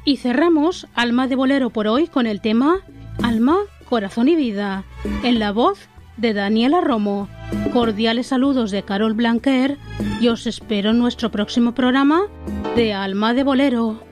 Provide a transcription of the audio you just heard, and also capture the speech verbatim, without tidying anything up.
Y cerramos Alma de Bolero por hoy con el tema Alma, Corazón y Vida, en la voz de Daniela Romo. Cordiales saludos de Carol Blanquer y os espero en nuestro próximo programa de Alma de Bolero.